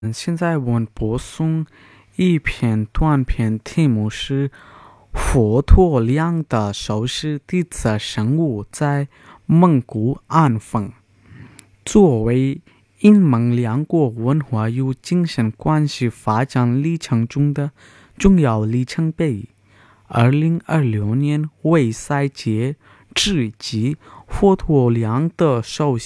现在我们播送一篇短篇，题目是佛陀亮的手是第一次生物在蒙古安分。作为印蒙两国文化与精神关系发展历程中的重要里程碑，2026年为赛节之际，佛陀亮的手